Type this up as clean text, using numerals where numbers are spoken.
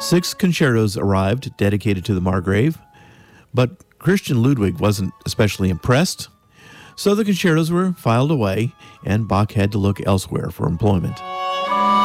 6 concertos arrived dedicated to the Margrave, but Christian Ludwig wasn't especially impressed, so the concertos were filed away and Bach had to look elsewhere for employment.